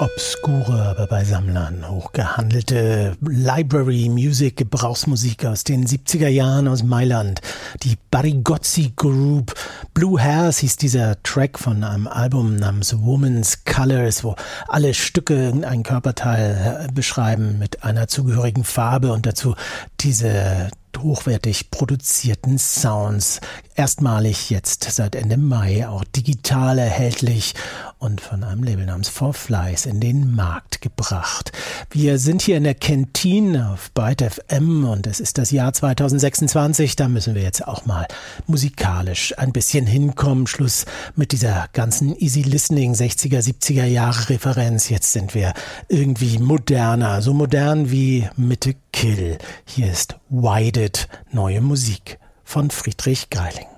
Obskure, aber bei Sammlern hochgehandelte Library Music, Gebrauchsmusik aus den 70er Jahren aus Mailand. Die Barigozzi Group. Blue Hairs hieß dieser Track von einem Album namens Woman's Colors, wo alle Stücke irgendein Körperteil beschreiben mit einer zugehörigen Farbe und dazu diese hochwertig produzierten Sounds. Erstmalig jetzt seit Ende Mai auch digital erhältlich und von einem Label namens Four Flies in den Markt gebracht. Wir sind hier in der Kantine auf Byte FM und es ist das Jahr 2026. Da müssen wir jetzt auch mal musikalisch ein bisschen hinkommen. Schluss mit dieser ganzen Easy Listening 60er, 70er Jahre Referenz. Jetzt sind wir irgendwie moderner, so modern wie Mitte Kill. Hier ist Wide It, neue Musik von Friedrich Greiling.